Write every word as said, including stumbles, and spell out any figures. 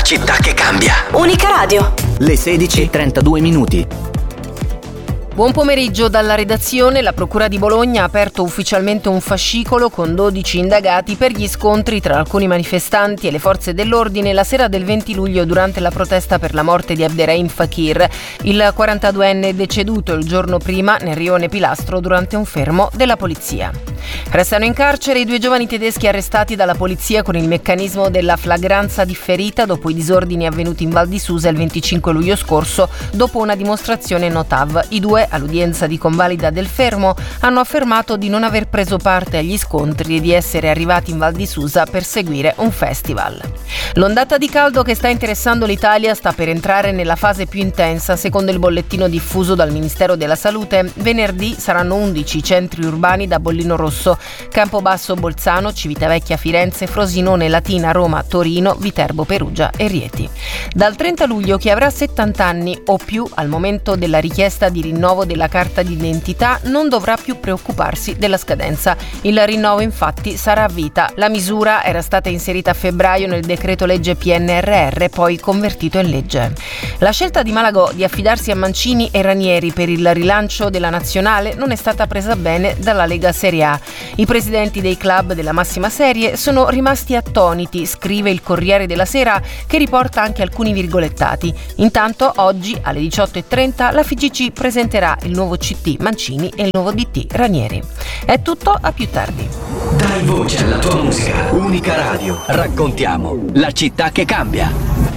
città che cambia. Unica Radio. Le sedici e trentadue minuti. Buon pomeriggio dalla redazione. La Procura di Bologna ha aperto ufficialmente un fascicolo con dodici indagati per gli scontri tra alcuni manifestanti e le forze dell'ordine la sera del venti luglio durante la protesta per la morte di Abderrahim Fakir, il quarantaduenne deceduto il giorno prima nel rione Pilastro durante un fermo della polizia. Restano in carcere i due giovani tedeschi arrestati dalla polizia con il meccanismo della flagranza differita dopo i disordini avvenuti in Val di Susa il venticinque luglio scorso dopo una dimostrazione no T A V. I due, all'udienza di convalida del fermo, hanno affermato di non aver preso parte agli scontri e di essere arrivati in Val di Susa per seguire un festival. L'ondata di caldo che sta interessando l'Italia sta per entrare nella fase più intensa. Secondo il bollettino diffuso dal Ministero della Salute, venerdì saranno undici i centri urbani da bollino rosso: Campobasso, Bolzano, Civitavecchia, Firenze, Frosinone, Latina, Roma, Torino, Viterbo, Perugia e Rieti. Dal trenta luglio chi avrà settanta anni o più al momento della richiesta di rinnovo della carta d'identità non dovrà più preoccuparsi della scadenza. Il rinnovo infatti sarà a vita. La misura era stata inserita a febbraio nel decreto legge P N R R, poi convertito in legge. La scelta di Malagò di affidarsi a Mancini e Ranieri per il rilancio della nazionale non è stata presa bene dalla Lega Serie A. I presidenti dei club della massima serie sono rimasti attoniti, scrive il Corriere della Sera, che riporta anche alcuni virgolettati. Intanto oggi alle diciotto e trenta la F I G C presenterà il nuovo C T Mancini e il nuovo D T Ranieri. È tutto, a più tardi. Dai voce alla tua musica. Unica Radio. Raccontiamo la città che cambia.